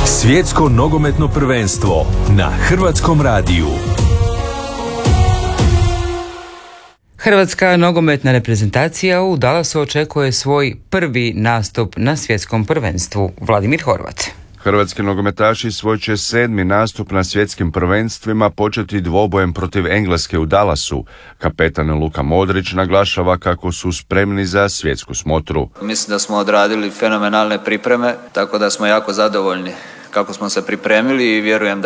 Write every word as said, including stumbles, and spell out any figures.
Svjetsko nogometno prvenstvo na Hrvatskom radiju. Hrvatska nogometna reprezentacija u Dallasu očekuje svoj prvi nastup na svjetskom prvenstvu. Vladimir Horvat. Hrvatski nogometaši svoj će sedmi nastup na svjetskim prvenstvima početi dvobojem protiv Engleske u Dallasu. Kapetan Luka Modrić naglašava kako su spremni za svjetsku smotru. Mislim da smo odradili fenomenalne pripreme, tako da smo jako zadovoljni kako smo se pripremili i vjerujem da